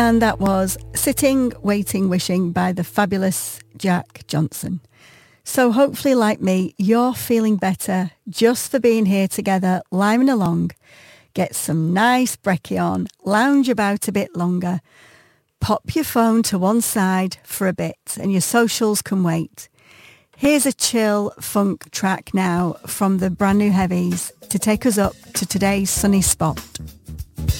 And that was Sitting, Waiting, Wishing by the fabulous Jack Johnson. So hopefully, like me, you're feeling better just for being here together, liming along. Get some nice brekkie on, lounge about a bit longer, pop your phone to one side for a bit and your socials can wait. Here's a chill funk track now from the brand new Heavies to take us up to today's sunny spot.